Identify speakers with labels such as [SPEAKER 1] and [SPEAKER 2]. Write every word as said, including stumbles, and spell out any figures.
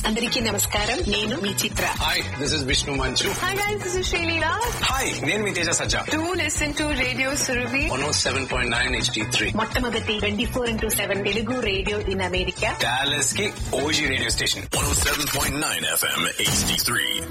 [SPEAKER 1] అందరికీ నమస్కారం. నేను మీ చిత్ర.
[SPEAKER 2] హాయ్, దిస్ ఇస్ విష్ణు మంచు.
[SPEAKER 3] Hi guys, this is Shalila.
[SPEAKER 2] Hi, నేను మీ తేజ సజ్జా.
[SPEAKER 3] Do listen to Radio Surabhi.
[SPEAKER 2] One oh seven point nine H D three
[SPEAKER 1] మొట్టమొదటి twenty four into seven Telugu radio in America.
[SPEAKER 2] Dallas కి OG radio station.
[SPEAKER 4] one oh seven point nine F M H D three.